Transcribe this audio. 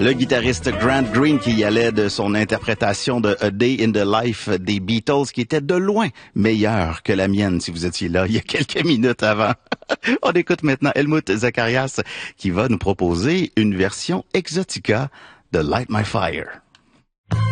Le guitariste Grant Green qui y allait de son interprétation de A Day in the Life des Beatles, qui était de loin meilleure que la mienne si vous étiez là il y a quelques minutes avant. On écoute maintenant Helmut Zacharias qui va nous proposer une version exotica de Light My Fire.